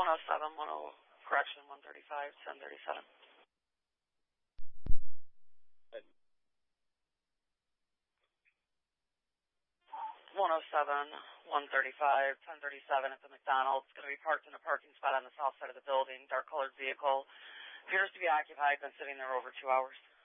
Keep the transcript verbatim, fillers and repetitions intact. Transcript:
one oh seven, one oh, correction, one thirty-five, ten thirty-seven. one oh seven, one thirty-five, ten thirty-seven at the McDonald's. It's going to be parked in a parking spot on the south side of the building. Dark-colored vehicle. Appears to be occupied. Been sitting there over two hours.